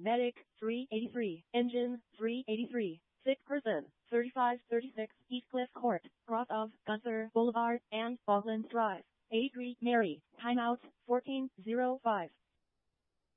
Medic, 383. Engine, 383. Sick person, 3536 Heathcliff Court, cross of Gunther Boulevard and Bogland Drive. Agree, Mary. Timeout, 14:05.